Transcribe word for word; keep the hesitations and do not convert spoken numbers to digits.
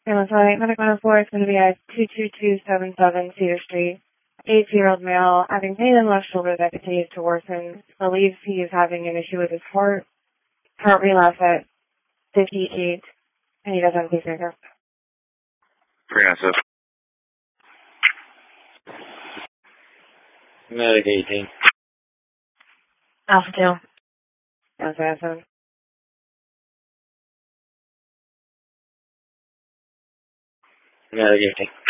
And that's why medical four is going to be at two two two seven seven Cedar Street. eighty-year-old male having pain in the left shoulder that continues to worsen. Believes he is having an issue with his heart. Heart relapse at fifty-eight, and he does have a pacemaker. Progressive. Medic eighteen. Alpha two. Alpha seven. Medic eighteen.